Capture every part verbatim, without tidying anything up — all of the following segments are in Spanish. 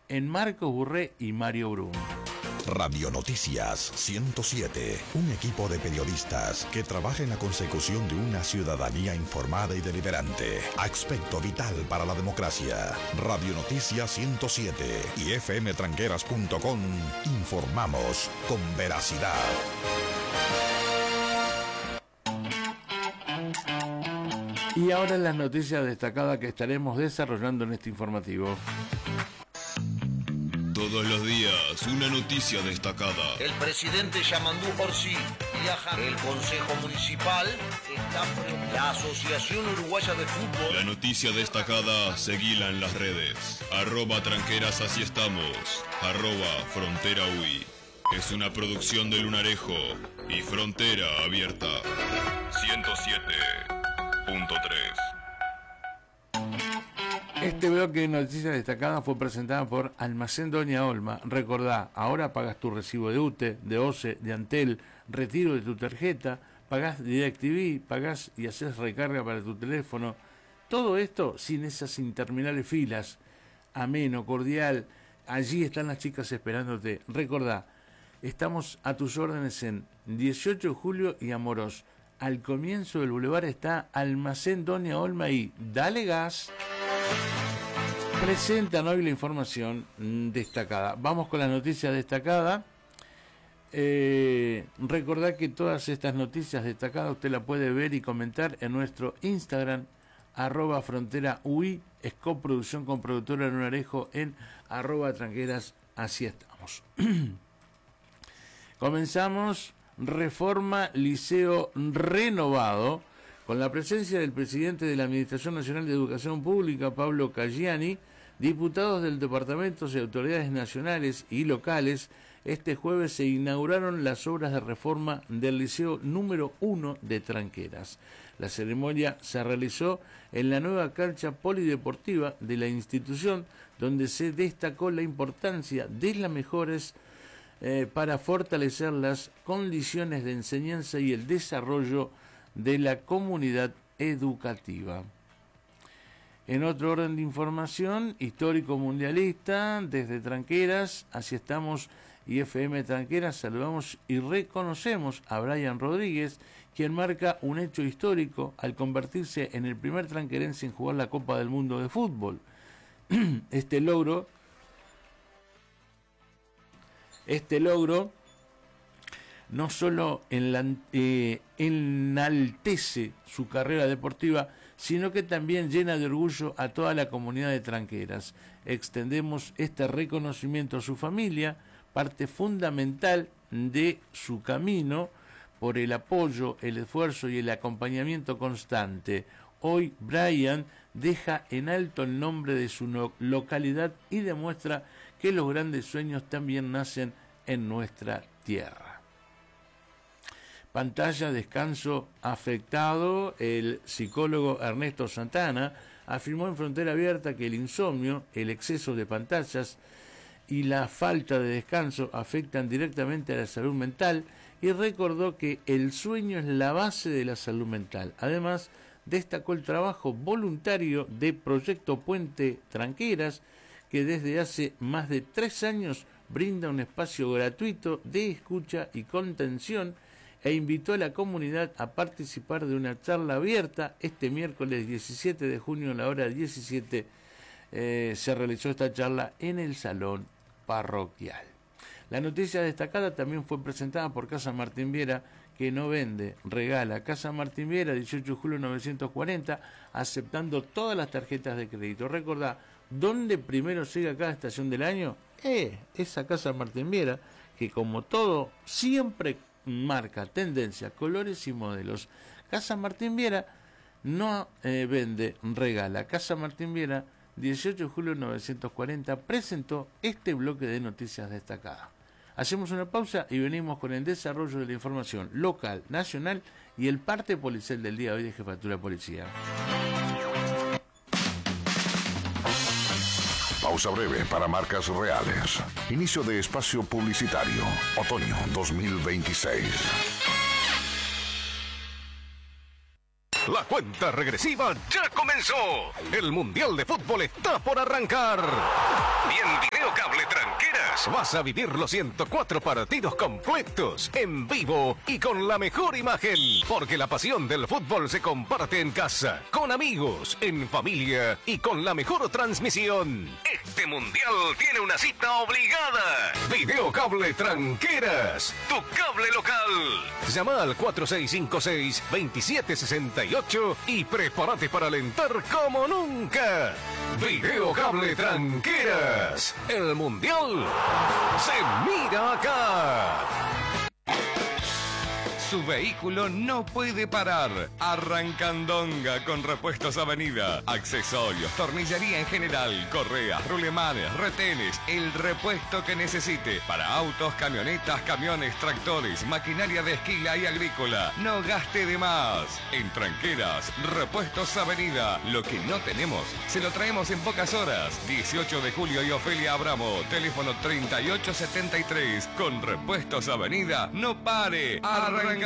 en Marcos Burré y Mario Brun. Radio Noticias ciento siete, un equipo de periodistas que trabaja en la consecución de una ciudadanía informada y deliberante, aspecto vital para la democracia. Radio Noticias ciento siete y f m tranqueras punto com, informamos con veracidad. Y ahora las noticias destacadas que estaremos desarrollando en este informativo. Todos los días, una noticia destacada. El presidente Yamandú Orsi viaja. El Consejo Municipal está pre... La Asociación Uruguaya de Fútbol. La noticia destacada, seguila en las redes. Arroba tranqueras, así estamos. Arroba frontera U I. Es una producción de Lunarejo y Frontera Abierta. ciento siete punto tres. Este bloque de noticias destacadas fue presentada por Almacén Doña Olma. Recordá, ahora pagas tu recibo de U T E, de O C E, de Antel, retiro de tu tarjeta, pagás DirecTV, pagás y haces recarga para tu teléfono. Todo esto sin esas interminables filas. Ameno, cordial. Allí están las chicas esperándote. Recordá, estamos a tus órdenes en dieciocho de julio y Amorós. Al comienzo del bulevar está Almacén Doña Olma y dale gas. Presentan hoy la información destacada. Vamos con la noticia destacada. Eh, recordad que todas estas noticias destacadas usted la puede ver y comentar en nuestro Instagram, arroba frontera UI, es coproducción con productora Lunarejo en arroba tranqueras, así estamos. Comenzamos. Reforma Liceo renovado, con la presencia del presidente de la Administración Nacional de Educación Pública, Pablo Caggiani, diputados del departamento y autoridades nacionales y locales. Este jueves se inauguraron las obras de reforma del Liceo número uno de Tranqueras. La ceremonia se realizó en la nueva cancha polideportiva de la institución, donde se destacó la importancia de las mejoras Eh, para fortalecer las condiciones de enseñanza y el desarrollo de la comunidad educativa. En otro orden de información, histórico mundialista, desde Tranqueras, así estamos y F M Tranqueras, saludamos y reconocemos a Brian Rodríguez, quien marca un hecho histórico al convertirse en el primer tranquerense en jugar la Copa del Mundo de Fútbol. Este logro Este logro no solo eh, enaltece su carrera deportiva, sino que también llena de orgullo a toda la comunidad de Tranqueras. Extendemos este reconocimiento a su familia, parte fundamental de su camino, por el apoyo, el esfuerzo y el acompañamiento constante. Hoy Brian deja en alto el nombre de su no- localidad y demuestra que los grandes sueños también nacen en nuestra tierra. Pantalla, descanso afectado. El psicólogo Ernesto Santana afirmó en Frontera Abierta que el insomnio, el exceso de pantallas y la falta de descanso afectan directamente a la salud mental y recordó que el sueño es la base de la salud mental. Además, destacó el trabajo voluntario de Proyecto Puente Tranqueras, que desde hace más de tres años brinda un espacio gratuito de escucha y contención e invitó a la comunidad a participar de una charla abierta. Este miércoles diecisiete de junio a la hora diecisiete eh, se realizó esta charla en el Salón Parroquial. La noticia destacada también fue presentada por Casa Martín Viera, que no vende, regala. Casa Martín Viera, dieciocho de julio de novecientos cuarenta, aceptando todas las tarjetas de crédito. Recordá, ¿dónde primero llega cada estación del año? Eh, esa Casa Martín Viera, que como todo, siempre marca tendencia, colores y modelos. Casa Martín Viera no eh, vende, regala. Casa Martín Viera, dieciocho de julio de novecientos cuarenta, presentó este bloque de noticias destacadas. Hacemos una pausa y venimos con el desarrollo de la información local, nacional y el parte policial del día de hoy de Jefatura de Policía. Pausa breve para marcas reales. Inicio de espacio publicitario. Otoño dos mil veintiséis. La cuenta regresiva ya comenzó. El Mundial de Fútbol está por arrancar. Y en Videocable Más vas a vivir los ciento cuatro partidos completos, en vivo y con la mejor imagen. Porque la pasión del fútbol se comparte en casa, con amigos, en familia y con la mejor transmisión. Este mundial tiene una cita obligada. Videocable Tranqueras, tu cable local. Llama al cuatro seis cinco seis, dos siete seis ocho y prepárate para alentar como nunca. Videocable Tranqueras. El mundial se mira acá. Su vehículo no puede parar. Arrancandonga con Repuestos Avenida. Accesorios, tornillería en general, correas, rulemanes, retenes, el repuesto que necesite. Para autos, camionetas, camiones, tractores, maquinaria de esquila y agrícola. No gaste de más. En Tranqueras, Repuestos Avenida. Lo que no tenemos, se lo traemos en pocas horas. dieciocho de julio y Ofelia Abramo. Teléfono treinta y ocho setenta y tres. Con Repuestos Avenida, no pare. Arrancandonga.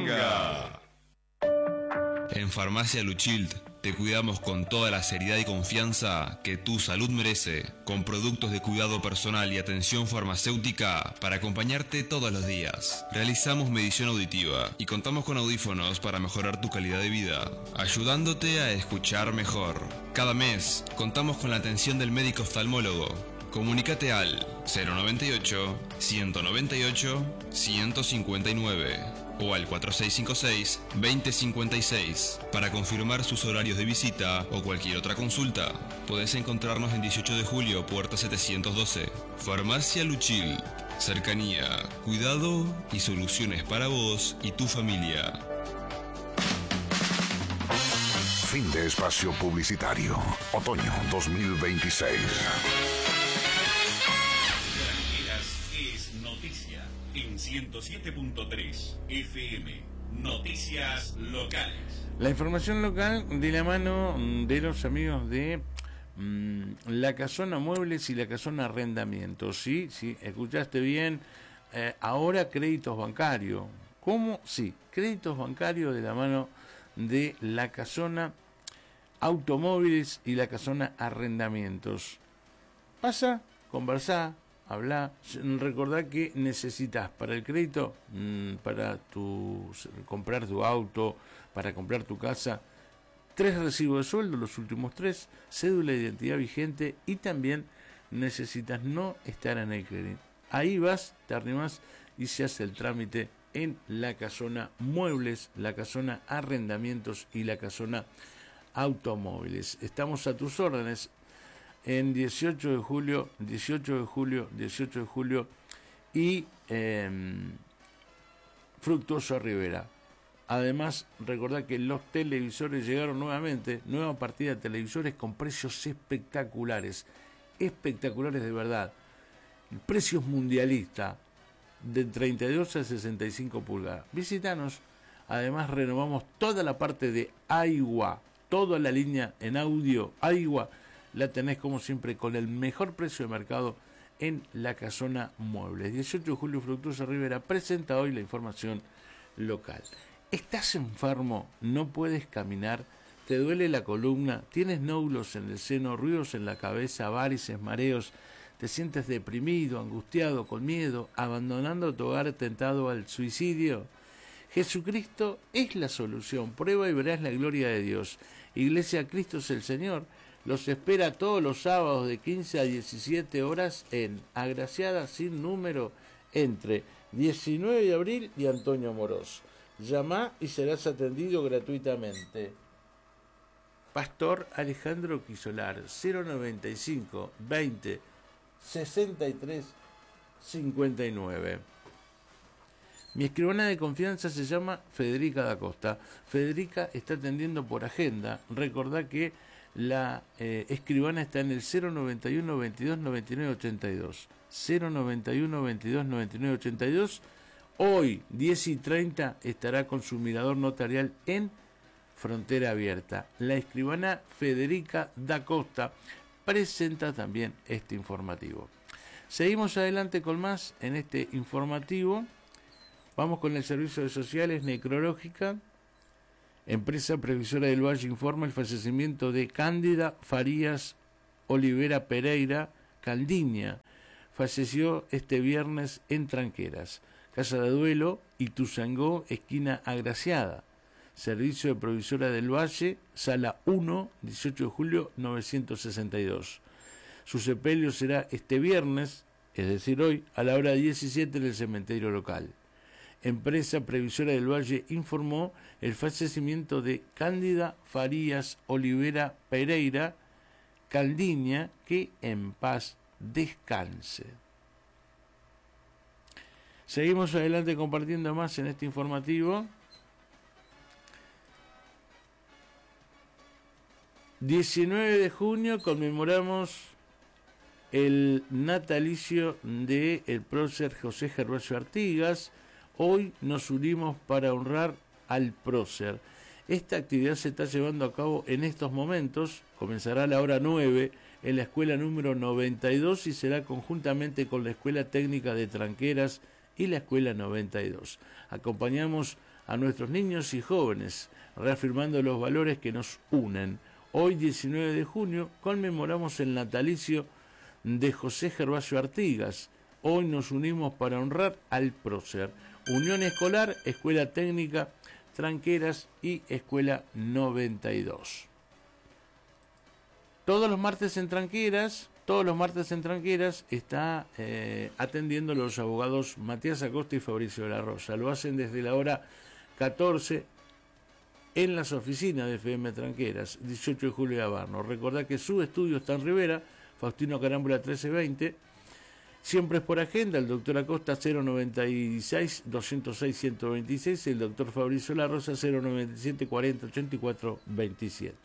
En Farmacia Luchild te cuidamos con toda la seriedad y confianza que tu salud merece, con productos de cuidado personal y atención farmacéutica para acompañarte todos los días. Realizamos medición auditiva y contamos con audífonos para mejorar tu calidad de vida, ayudándote a escuchar mejor. Cada mes contamos con la atención del médico oftalmólogo. Comunícate al cero noventa y ocho, ciento noventa y ocho, ciento cincuenta y nueve o al cuatro seis cinco seis, veinte cincuenta y seis para confirmar sus horarios de visita o cualquier otra consulta. Podés encontrarnos en dieciocho de julio, puerta setecientos doce. Farmacia Luchil. Cercanía, cuidado y soluciones para vos y tu familia. Fin de espacio publicitario. Otoño dos mil veintiséis. Es noticia en ciento siete punto tres F M. Noticias locales. La información local de la mano de los amigos de mmm, La Casona Muebles y La Casona Arrendamientos. Sí, sí, escuchaste bien. Eh, ahora créditos bancarios. ¿Cómo? Sí, créditos bancarios de la mano de La Casona Automóviles y La Casona Arrendamientos. Pasa, conversá, hablá, recordá que necesitas para el crédito, mmm, para tu comprar tu auto, para comprar tu casa, tres recibos de sueldo, los últimos tres, cédula de identidad vigente y también necesitas no estar en el crédito. Ahí vas, te arrimas y se hace el trámite en La Casona Muebles, La Casona Arrendamientos y La Casona Automóviles. Estamos a tus órdenes en dieciocho de julio, dieciocho de julio, dieciocho de julio y eh, Fructuoso Rivera. Además, recordad que los televisores llegaron nuevamente, nueva partida de televisores con precios espectaculares, espectaculares de verdad. Precios mundialistas de treinta y dos a sesenta y cinco pulgadas. Visítanos. Además, renovamos toda la parte de Aigua, toda la línea en audio Aigua. La tenés como siempre con el mejor precio de mercado en La Casona Muebles. dieciocho de julio, Fructuoso Rivera presenta hoy la información local. ¿Estás enfermo? ¿No puedes caminar? ¿Te duele la columna? ¿Tienes nódulos en el seno, ruidos en la cabeza, varices, mareos? ¿Te sientes deprimido, angustiado, con miedo, abandonando tu hogar tentado al suicidio? Jesucristo es la solución. Prueba y verás la gloria de Dios. Iglesia Cristo es el Señor. Los espera todos los sábados de quince a diecisiete horas en Agraciada sin número entre diecinueve de abril y Antonio Amorós. Llama y serás atendido gratuitamente. Pastor Alejandro Quisolar, cero noventa y cinco, veinte, sesenta y tres, cincuenta y nueve. Mi escribana de confianza se llama Federica da Costa. Federica está atendiendo por agenda. Recordá que la eh, escribana está en el cero noventa y uno, veintidós, noventa y nueve, ochenta y dos. cero noventa y uno, veintidós, noventa y nueve, ochenta y dos. Hoy, diez y treinta, estará con su mirador notarial en Frontera Abierta. La escribana Federica da Costa presenta también este informativo. Seguimos adelante con más en este informativo. Vamos con el Servicio de Sociales Necrológica. Empresa Previsora del Valle informa el fallecimiento de Cándida Farías Olivera Pereira Caldiña, falleció este viernes en Tranqueras. Casa de Duelo, Ituzangó, esquina Agraciada. Servicio de Provisora del Valle, Sala uno, dieciocho de julio novecientos sesenta y dos. Su sepelio será este viernes, es decir hoy, a la hora diecisiete en el cementerio local. Empresa Previsora del Valle informó el fallecimiento de Cándida Farías Olivera Pereira Caldiña, que en paz descanse. Seguimos adelante compartiendo más en este informativo. diecinueve de junio conmemoramos el natalicio de el prócer José Gervasio Artigas. Hoy nos unimos para honrar al prócer. Esta actividad se está llevando a cabo en estos momentos. Comenzará a la hora nueve en la escuela número noventa y dos y será conjuntamente con la Escuela Técnica de Tranqueras y la Escuela noventa y dos. Acompañamos a nuestros niños y jóvenes, reafirmando los valores que nos unen. Hoy, diecinueve de junio, conmemoramos el natalicio de José Gervasio Artigas. Hoy nos unimos para honrar al prócer. Unión Escolar, Escuela Técnica, Tranqueras y Escuela noventa y dos. Todos los martes en Tranqueras, todos los martes en Tranqueras está eh, atendiendo los abogados Matías Acosta y Fabricio de la Rosa. Lo hacen desde la hora catorce en las oficinas de F M Tranqueras, dieciocho de julio de Abarno. Recordá que su estudio está en Rivera, Faustino Carámbula trece veinte. Siempre es por agenda, el doctor Acosta cero noventa y seis, doscientos seis, ciento veintiséis, el doctor Fabricio La Rosa cero noventa y siete, cuarenta, ochenta y cuatro, veintisiete.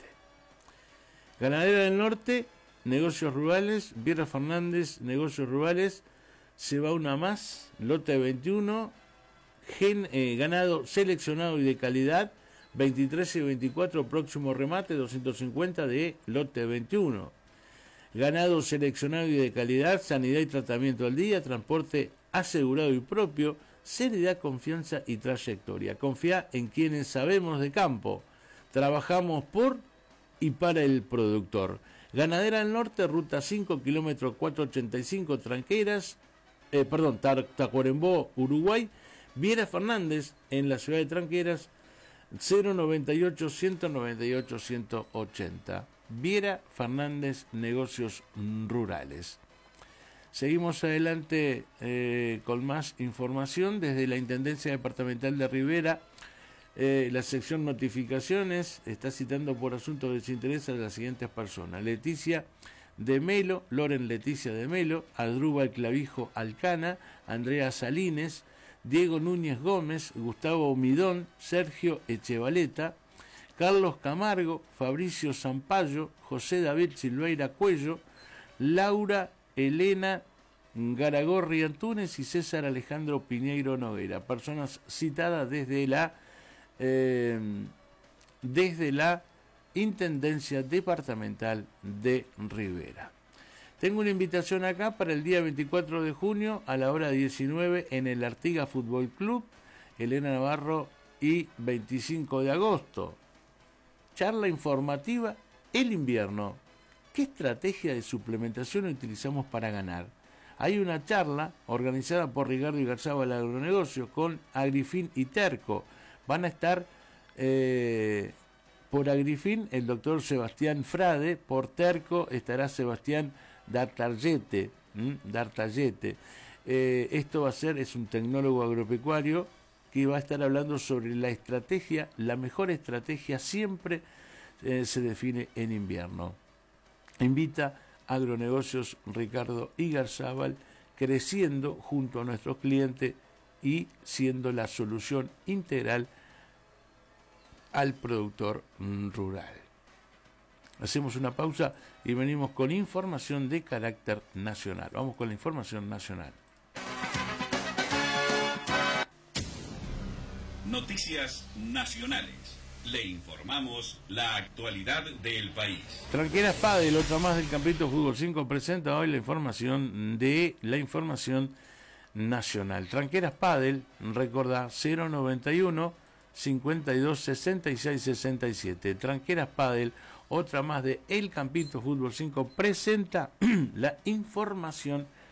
Ganadera del Norte, Negocios Rurales, Viera Fernández, Negocios Rurales, se va una más, lote veintiuno, gen, eh, ganado seleccionado y de calidad, veintitrés y veinticuatro, próximo remate, doscientos cincuenta de lote veintiuno. Ganado seleccionado y de calidad, sanidad y tratamiento al día, transporte asegurado y propio, seriedad, confianza y trayectoria. Confía en quienes sabemos de campo. Trabajamos por y para el productor. Ganadera del Norte, ruta cinco, kilómetro cuatrocientos ochenta y cinco, Tranqueras, eh, perdón, Tacuarembó, Uruguay. Viera Fernández, en la ciudad de Tranqueras, cero noventa y ocho, ciento noventa y ocho, ciento ochenta. Viera Fernández, Negocios Rurales. Seguimos adelante eh, con más información desde la Intendencia Departamental de Rivera. Eh, la sección notificaciones está citando por asunto de desinterés a las siguientes personas: Leticia de Melo, Loren Leticia de Melo, Adrúbal Clavijo Alcana, Andrea Salines, Diego Núñez Gómez, Gustavo Midón, Sergio Echevaleta, Carlos Camargo, Fabricio Zampayo, José David Silveira Cuello, Laura Elena Garagorri Antunes y César Alejandro Piñeiro Noguera, personas citadas desde la eh, desde la Intendencia Departamental de Rivera. Tengo una invitación acá para el día veinticuatro de junio a la hora diecinueve en el Artigas Fútbol Club, Elena Navarro y veinticinco de agosto. Charla informativa, el invierno. ¿Qué estrategia de suplementación utilizamos para ganar? Hay una charla organizada por Ricardo Igarzábal Agronegocios con Agrifin y Terco. Van a estar eh, por Agrifin el doctor Sebastián Frade, por Terco estará Sebastián D'Artagete. D'Artagete. Eh, esto va a ser, es un tecnólogo agropecuario que va a estar hablando sobre la estrategia. La mejor estrategia siempre eh, se define en invierno. Invita Agronegocios Ricardo Igarzábal, creciendo junto a nuestros clientes y siendo la solución integral al productor rural. Hacemos una pausa y venimos con información de carácter nacional. Vamos con la información nacional. Noticias nacionales. Le informamos la actualidad del país. Tranqueras Padel, otra más del Campito Fútbol cinco, presenta hoy la información de la información nacional. Tranqueras Padel, recordá, cero noventa y uno, cincuenta y dos, sesenta y seis, sesenta y siete. Tranqueras Padel, otra más de El Campito Fútbol cinco, presenta la información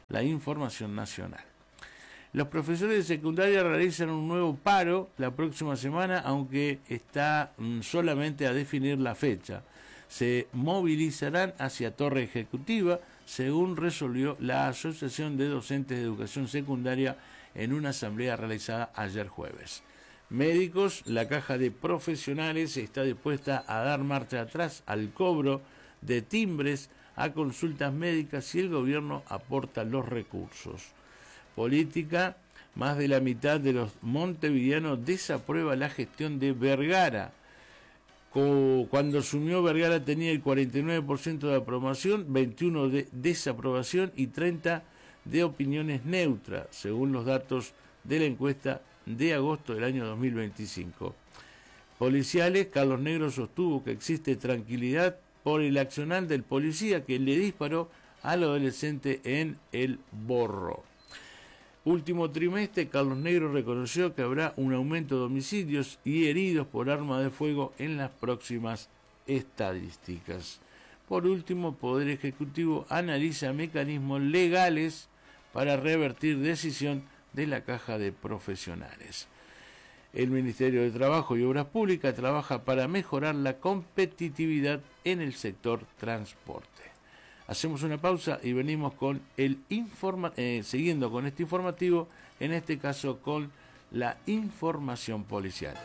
la información nacional. Los profesores de secundaria realizan un nuevo paro la próxima semana, aunque está mm, solamente a definir la fecha. Se movilizarán hacia Torre Ejecutiva, según resolvió la Asociación de Docentes de Educación Secundaria en una asamblea realizada ayer jueves. Médicos, la caja de profesionales está dispuesta a dar marcha atrás al cobro de timbres a consultas médicas si el gobierno aporta los recursos. Política, más de la mitad de los montevideanos desaprueba la gestión de Vergara. Cuando asumió Vergara tenía el cuarenta y nueve por ciento de aprobación, veintiuno por ciento de desaprobación y treinta por ciento de opiniones neutras, según los datos de la encuesta de agosto del año dos mil veinticinco. Policiales, Carlos Negro sostuvo que existe tranquilidad por el accionar del policía que le disparó al adolescente en El Borro. Último trimestre, Carlos Negro reconoció que habrá un aumento de homicidios y heridos por arma de fuego en las próximas estadísticas. Por último, Poder Ejecutivo analiza mecanismos legales para revertir decisión de la Caja de Profesionales. El Ministerio de Trabajo y Obras Públicas trabaja para mejorar la competitividad en el sector transporte. Hacemos una pausa y venimos con el informa eh, siguiendo con este informativo, en este caso con la información policial.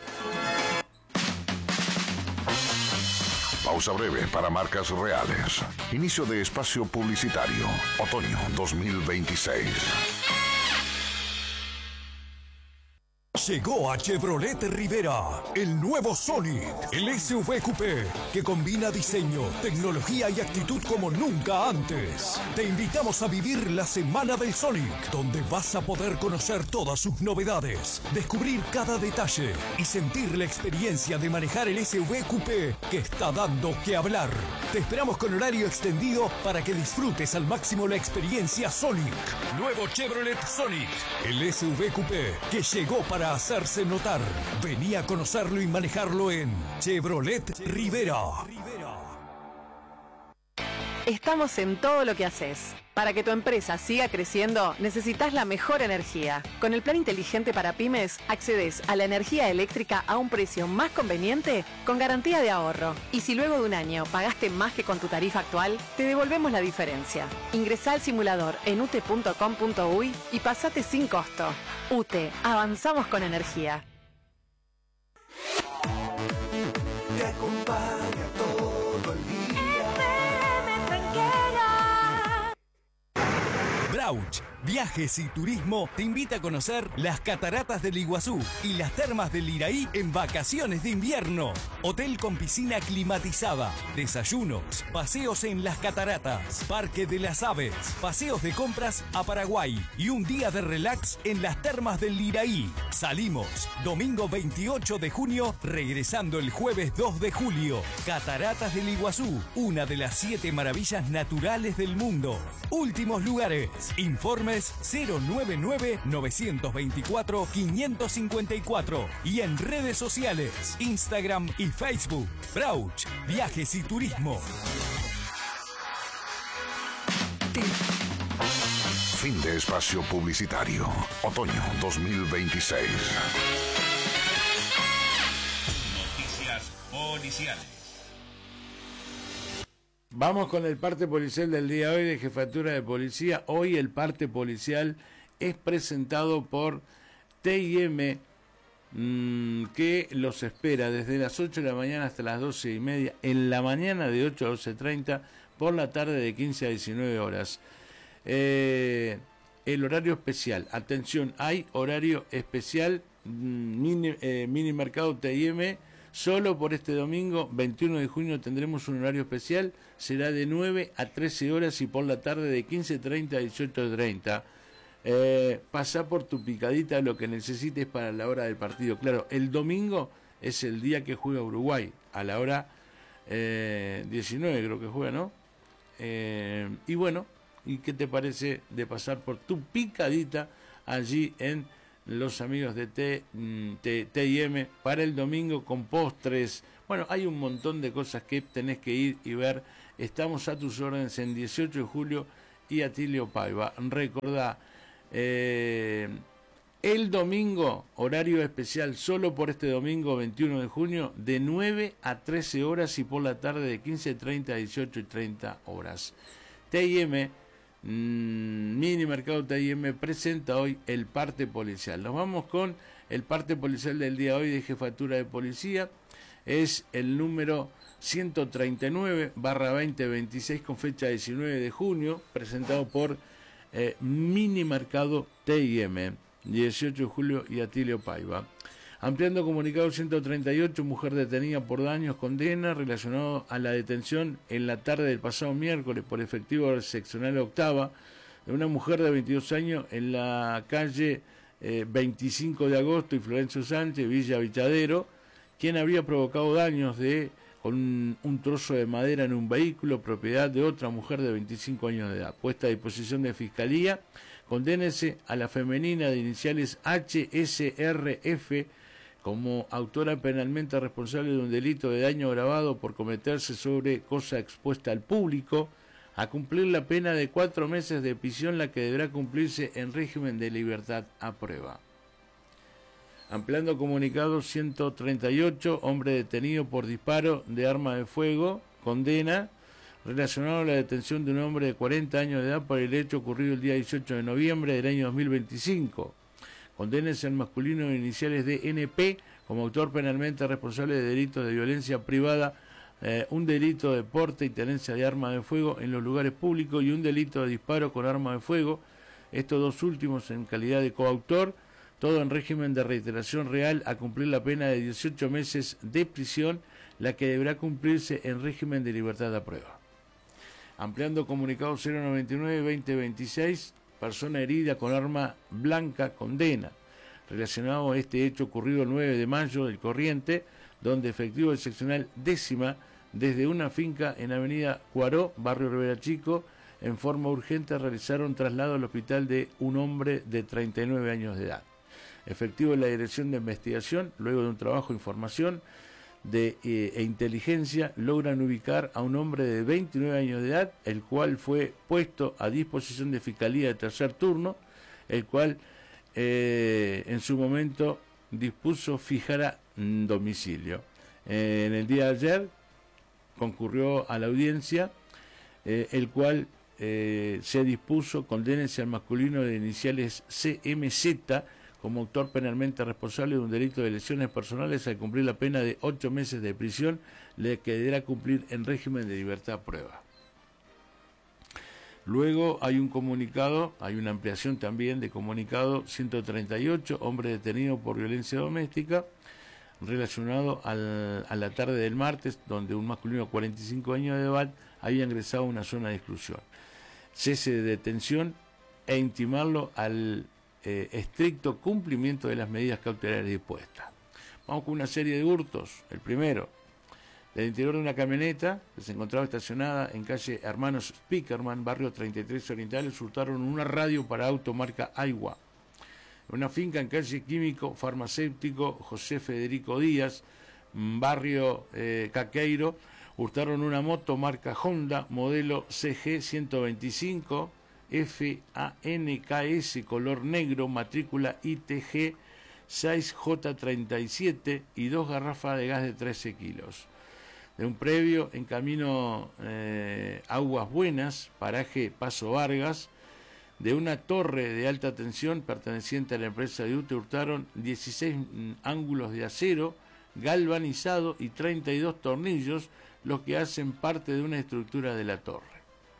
Pausa breve para marcas reales. Inicio de espacio publicitario. Otoño dos mil veintiséis. Llegó a Chevrolet Rivera el nuevo Sonic, el S U V Coupé, que combina diseño, tecnología y actitud como nunca antes. Te invitamos a vivir la Semana del Sonic, donde vas a poder conocer todas sus novedades, descubrir cada detalle y sentir la experiencia de manejar el S U V Coupé que está dando que hablar. Te esperamos con horario extendido para que disfrutes al máximo la experiencia Sonic. Nuevo Chevrolet Sonic, el S U V Coupé que llegó para hacerse notar. Vení a conocerlo y manejarlo en Chevrolet Rivera. Estamos en todo lo que haces. Para que tu empresa siga creciendo, necesitas la mejor energía. Con el plan inteligente para pymes, accedes a la energía eléctrica a un precio más conveniente con garantía de ahorro. Y si luego de un año pagaste más que con tu tarifa actual, te devolvemos la diferencia. Ingresá al simulador en ute punto com punto uy y pasate sin costo. UTE, avanzamos con energía. Te acompaña todo el día. Brauch, Viajes y Turismo te invita a conocer las cataratas del Iguazú y las termas del Iraí en vacaciones de invierno. Hotel con piscina climatizada, desayunos, paseos en las cataratas, Parque de las Aves, paseos de compras a Paraguay y un día de relax en las termas del Iraí. Salimos domingo veintiocho de junio, regresando el jueves dos de julio. Cataratas del Iguazú, una de las siete maravillas naturales del mundo. Últimos lugares. Informes cero nueve nueve, nueve dos cuatro, cinco cinco cuatro y en redes sociales, Instagram y Facebook. Brauch, Viajes y Turismo. Fin de espacio publicitario. Otoño dos mil veintiséis. Noticias policiales. Vamos con el parte policial del día de hoy de Jefatura de Policía. Hoy el parte policial es presentado por T I M, mmm, que los espera desde las ocho de la mañana hasta las doce y media, en la mañana de ocho a doce y media, por la tarde de quince a diecinueve horas. Eh, el horario especial, atención, hay horario especial, mini, eh, mini mercado T I M. Solo por este domingo, veintiuno de junio, tendremos un horario especial. Será de nueve a trece horas y por la tarde de quince treinta a dieciocho treinta. Eh, pasá por tu picadita lo que necesites para la hora del partido. Claro, el domingo es el día que juega Uruguay, a la hora eh, diecinueve creo que juega, ¿no? Eh, y bueno, ¿y qué te parece de pasar por tu picadita allí en los amigos de T, T, T I M para el domingo con postres? Bueno, hay un montón de cosas que tenés que ir y ver. Estamos a tus órdenes en dieciocho de julio y Atilio Paiva. Recordá, eh, el domingo, horario especial solo por este domingo veintiuno de junio, de nueve a trece horas y por la tarde de quince treinta a dieciocho y treinta horas. T I M, mmm, Mini Mercado T I M presenta hoy el parte policial. Nos vamos con el parte policial del día de hoy de Jefatura de Policía. Es el número ciento treinta y nueve barra veinte veintiséis con fecha diecinueve de junio, presentado por eh, Mini Mercado T I M. dieciocho de julio y Atilio Paiva. Ampliando comunicado ciento treinta y ocho, mujer detenida por daños, condena relacionado a la detención en la tarde del pasado miércoles por efectivo seccional octava de una mujer de veintidós años en la calle eh, veinticinco de agosto y Florencio Sánchez, Villa Vichadero, quien habría provocado daños de con un, un trozo de madera en un vehículo propiedad de otra mujer de veinticinco años de edad. Puesta a disposición de Fiscalía, condénese a la femenina de iniciales H S R F como autora penalmente responsable de un delito de daño agravado por cometerse sobre cosa expuesta al público, a cumplir la pena de cuatro meses de prisión, la que deberá cumplirse en régimen de libertad a prueba. Ampliando comunicado ciento treinta y ocho, hombre detenido por disparo de arma de fuego, condena relacionado a la detención de un hombre de cuarenta años de edad por el hecho ocurrido el día dieciocho de noviembre del año dos mil veinticinco. Condénese al masculino de iniciales de N P como autor penalmente responsable de delitos de violencia privada, eh, un delito de porte y tenencia de arma de fuego en los lugares públicos y un delito de disparo con arma de fuego, estos dos últimos en calidad de coautor, todo en régimen de reiteración real, a cumplir la pena de dieciocho meses de prisión, la que deberá cumplirse en régimen de libertad a prueba. Ampliando comunicado cero noventa y nueve veinte veintiséis, persona herida con arma blanca, condena. Relacionado a este hecho ocurrido el nueve de mayo del corriente, donde efectivo del seccional décima, desde una finca en avenida Cuaró, barrio Rivera Chico, en forma urgente realizaron traslado al hospital de un hombre de treinta y nueve años de edad. Efectivo de la Dirección de Investigación, luego de un trabajo de información de, eh, e inteligencia, logran ubicar a un hombre de veintinueve años de edad, el cual fue puesto a disposición de Fiscalía de tercer turno, el cual eh, en su momento dispuso fijar domicilio. Eh, en el día de ayer concurrió a la audiencia, eh, el cual eh, se dispuso condénese al masculino de iniciales C M Z como autor penalmente responsable de un delito de lesiones personales al cumplir la pena de ocho meses de prisión, le que deberá cumplir en régimen de libertad a prueba. Luego hay un comunicado, hay una ampliación también de comunicado ciento treinta y ocho, hombre detenido por violencia doméstica, relacionado al, a la tarde del martes, donde un masculino de cuarenta y cinco años de edad había ingresado a una zona de exclusión. Cese de detención e intimarlo al Eh, estricto cumplimiento de las medidas cautelares dispuestas. Vamos con una serie de hurtos. El primero, del interior de una camioneta que se encontraba estacionada en calle Hermanos Spickerman, barrio treinta y tres Orientales, hurtaron una radio para auto marca Aigua. En una finca en calle Químico Farmacéutico José Federico Díaz, barrio eh, Caqueiro, hurtaron una moto marca Honda, modelo C G ciento veinticinco, F A N K S color negro, matrícula I T G seis J treinta y siete y dos garrafas de gas de trece kilos. De un previo en camino eh, Aguas Buenas, paraje Paso Vargas, de una torre de alta tensión perteneciente a la empresa de U T E hurtaron dieciséis ángulos de acero galvanizado y treinta y dos tornillos, los que hacen parte de una estructura de la torre.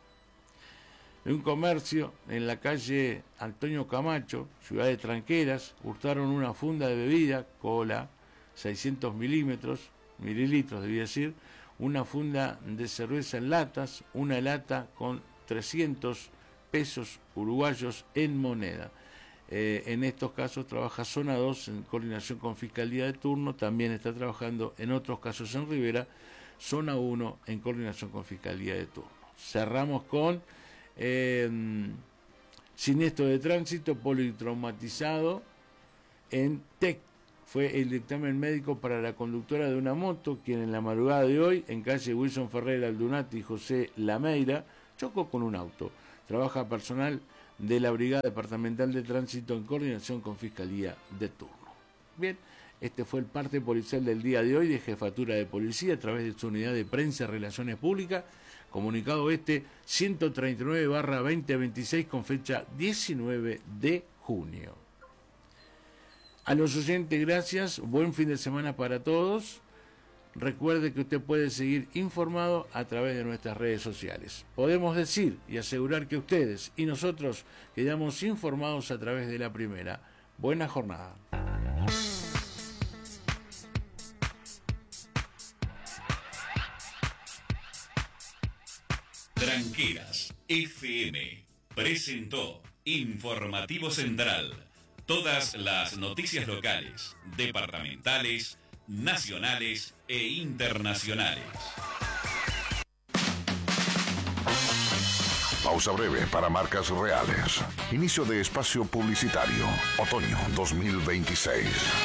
En un comercio en la calle Antonio Camacho, ciudad de Tranqueras, hurtaron una funda de bebida, cola, seiscientos milímetros, mililitros debía decir, una funda de cerveza en latas, una lata con trescientos pesos uruguayos en moneda. Eh, en estos casos trabaja Zona dos en coordinación con Fiscalía de turno, también está trabajando en otros casos en Rivera, Zona uno en coordinación con Fiscalía de turno. Cerramos con Eh, siniestro de tránsito politraumatizado en Tec. Fue el dictamen médico para la conductora de una moto, quien en la madrugada de hoy, en calle Wilson Ferrer Aldunati y José Lameira, chocó con un auto. trabaja personal de la Brigada Departamental de Tránsito en coordinación con Fiscalía de turno. Bien, este fue el parte policial del día de hoy de Jefatura de Policía a través de su unidad de prensa y relaciones públicas, comunicado este ciento treinta y nueve barra veinte veintiséis con fecha diecinueve de junio. A los oyentes, gracias, buen fin de semana para todos. Recuerde que usted puede seguir informado a través de nuestras redes sociales. Podemos decir y asegurar que ustedes y nosotros quedamos informados a través de la primera. Buena jornada. Tranqueras F M presentó Informativo Central. Todas las noticias locales, departamentales, nacionales e internacionales. Pausa breve para marcas reales. Inicio de espacio publicitario. Otoño dos mil veintiséis.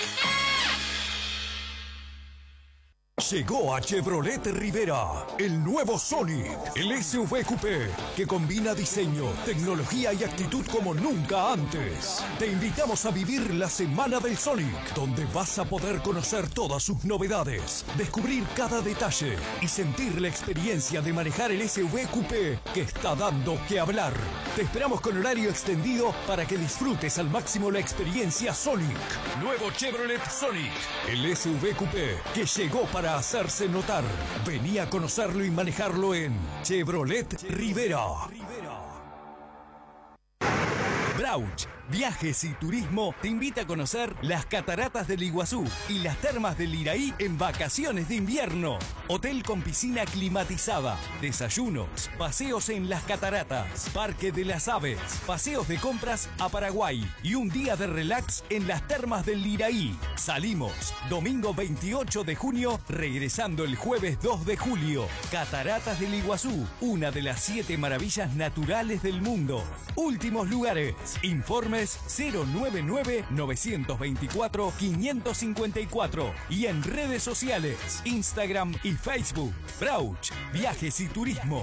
Llegó a Chevrolet Rivera el nuevo Sonic, el S U V coupé que combina diseño, tecnología y actitud como nunca antes. Te invitamos a vivir la Semana del Sonic, donde vas a poder conocer todas sus novedades, descubrir cada detalle y sentir la experiencia de manejar el S U V coupé que está dando que hablar. Te esperamos con horario extendido para que disfrutes al máximo la experiencia Sonic. Nuevo Chevrolet Sonic, el S U V coupé que llegó para hacerse notar. Vení a conocerlo y manejarlo en Chevrolet Rivera. Brauch Viajes y Turismo te invita a conocer las cataratas del Iguazú y las termas del Iraí en vacaciones de invierno. Hotel con piscina climatizada, desayunos, paseos en las cataratas, Parque de las Aves, paseos de compras a Paraguay y un día de relax en las termas del Iraí. Salimos domingo veintiocho de junio, regresando el jueves dos de julio. Cataratas del Iguazú, una de las siete maravillas naturales del mundo. Últimos lugares. Informes cero nueve nueve, nueve dos cuatro, cinco cinco cuatro y en redes sociales, Instagram y Facebook. Brauch Viajes y Turismo.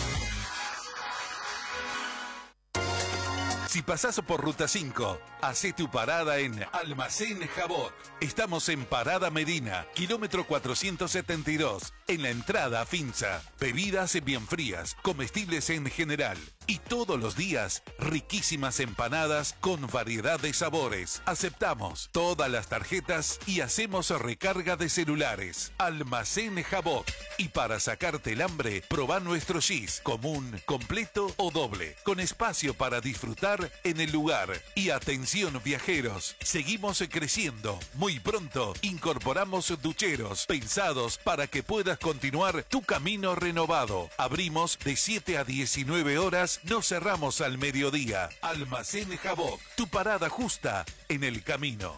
Si pasás por Ruta cinco, hacé tu parada en Almacén Jabot. Estamos en Parada Medina, kilómetro cuatrocientos setenta y dos, en la entrada a Finza. Bebidas bien frías, comestibles en general. Y todos los días, riquísimas empanadas con variedad de sabores. Aceptamos todas las tarjetas y hacemos recarga de celulares. Almacén Jabot. Y para sacarte el hambre, probá nuestro gis, común, completo o doble, con espacio para disfrutar en el lugar. Y atención viajeros, seguimos creciendo. Muy pronto incorporamos ducheros pensados para que puedas continuar tu camino renovado. Abrimos de siete a diecinueve horas, no cerramos al mediodía. Almacén Jabot, tu parada justa en el camino.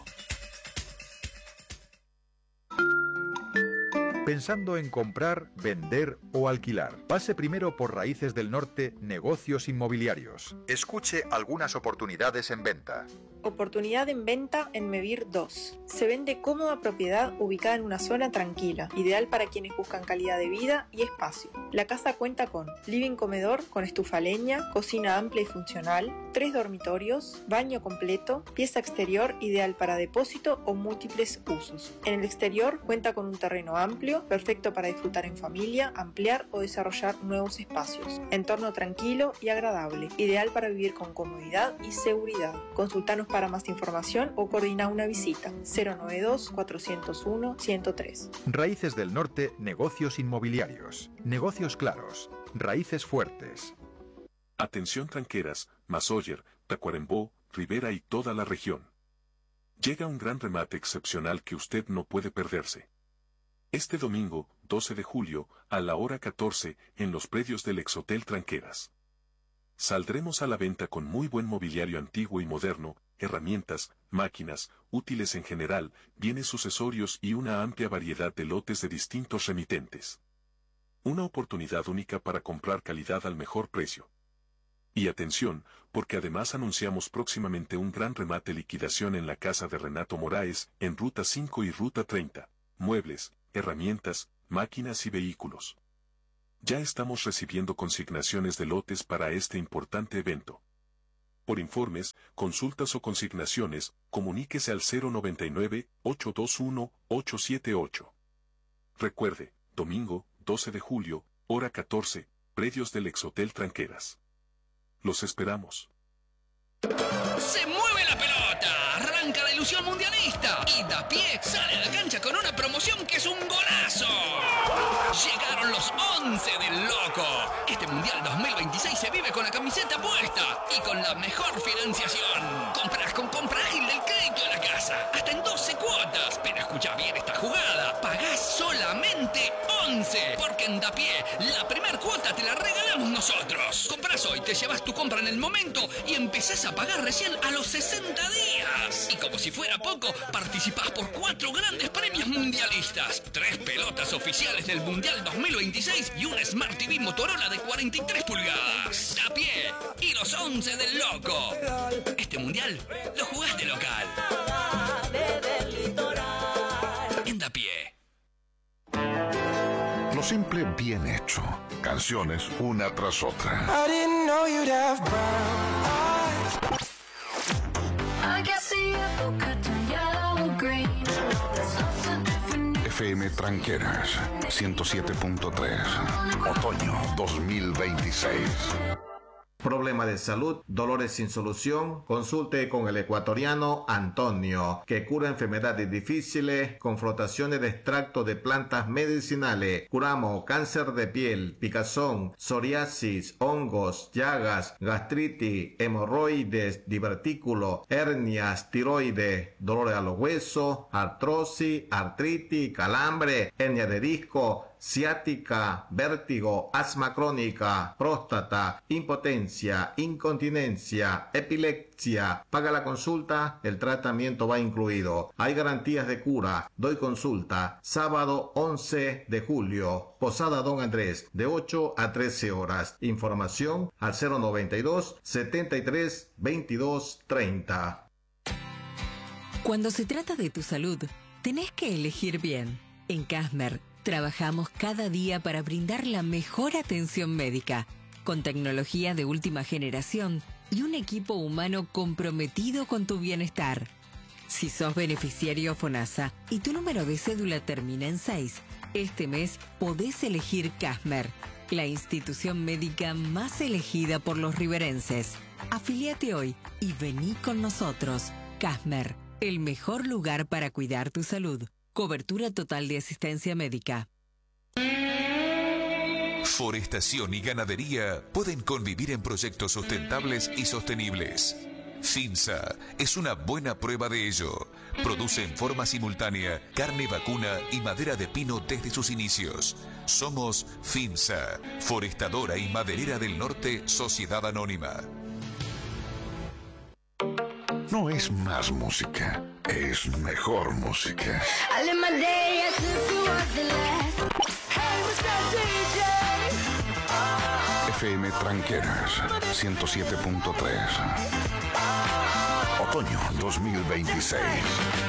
Pensando en comprar, vender o alquilar. Pase primero por Raíces del Norte Negocios Inmobiliarios. Escuche algunas oportunidades en venta. Oportunidad en venta en Mevir dos. Se vende cómoda propiedad ubicada en una zona tranquila, ideal para quienes buscan calidad de vida y espacio. La casa cuenta con living comedor con estufa a leña, cocina amplia y funcional, tres dormitorios, baño completo, pieza exterior ideal para depósito o múltiples usos. En el exterior cuenta con un terreno amplio, perfecto para disfrutar en familia, ampliar o desarrollar nuevos espacios. Entorno tranquilo y agradable, ideal para vivir con comodidad y seguridad. Consultanos para más información o coordina una visita. cero noventa y dos, cuatrocientos uno, ciento tres. Raíces del Norte Negocios Inmobiliarios. Negocios claros. Raíces fuertes. Atención tranqueras, Masoyer, Tacuarembó, Rivera y toda la región. Llega un gran remate excepcional que usted no puede perderse. Este domingo, doce de julio, a la hora catorce, en los predios del Exhotel Tranqueras. Saldremos a la venta con muy buen mobiliario antiguo y moderno, herramientas, máquinas, útiles en general, bienes sucesorios y una amplia variedad de lotes de distintos remitentes. Una oportunidad única para comprar calidad al mejor precio. Y atención, porque además anunciamos próximamente un gran remate liquidación en la casa de Renato Moraes, en Ruta cinco y Ruta treinta. Muebles, herramientas, máquinas y vehículos. Ya estamos recibiendo consignaciones de lotes para este importante evento. Por informes, consultas o consignaciones, comuníquese al cero noventa y nueve, ocho dos uno, ocho siete ocho. Recuerde, domingo, doce de julio, hora catorce, predios del Exhotel Tranqueras. Los esperamos. ¡Se mueve la pelota! ¡Arranca la ilusión mundialista! Y Dapié sale a la cancha con una promoción que es un golazo. Llegaron los once del Loco. Este Mundial dos mil veintiséis se vive con la camiseta puesta y con la mejor financiación. Compras con compra ágil del crédito de la casa, hasta en doce cuotas. Pero escucha bien esta jugada. Pagás solamente once, porque en Dapié la primer cuota te la regalamos nosotros. Compras hoy, te llevas tu compra en el momento y empezás a pagar recién a los sesenta días. Y como si fuera poco, participás por cuatro grandes premios mundialistas. Tres pelotas oficiales del Mundial dos mil veintiséis y un Smart T V Motorola de cuarenta y tres pulgadas. Dapié y los once del Loco. Este Mundial lo jugás de local. En Dapié. Lo simple bien hecho. Canciones una tras otra. I didn't know you'd have brown eyes. I guess the apple could turn yellow or green. F M Tranqueras ciento siete punto tres. Otoño dos mil veintiséis. Problema de salud, dolores sin solución, consulte con el ecuatoriano Antonio, que cura enfermedades difíciles con frotaciones de extracto de plantas medicinales. Curamos cáncer de piel, picazón, psoriasis, hongos, llagas, gastritis, hemorroides, divertículos, hernias, tiroides, dolores a los huesos, artrosis, artritis, calambre, hernia de disco, ciática, vértigo, asma crónica, próstata, impotencia, incontinencia, epilepsia. Paga la consulta, el tratamiento va incluido. Hay garantías de cura. Doy consulta. Sábado once de julio. Posada Don Andrés, de ocho a trece horas. Información al cero noventa y dos, setenta y tres, veintidós, treinta. Cuando se trata de tu salud, tenés que elegir bien. En Casmer trabajamos cada día para brindar la mejor atención médica, con tecnología de última generación y un equipo humano comprometido con tu bienestar. Si sos beneficiario FONASA y tu número de cédula termina en seis, este mes podés elegir Casmer, la institución médica más elegida por los riverenses. Afiliate hoy y vení con nosotros. Casmer, el mejor lugar para cuidar tu salud. Cobertura total de asistencia médica. Forestación y ganadería pueden convivir en proyectos sustentables y sostenibles. FINSA es una buena prueba de ello. Produce en forma simultánea carne vacuna y madera de pino desde sus inicios. Somos FINSA, Forestadora y Maderera del Norte, Sociedad Anónima. No es más música, es mejor música. F M Tranqueras ciento siete punto tres. Otoño dos mil veintiséis.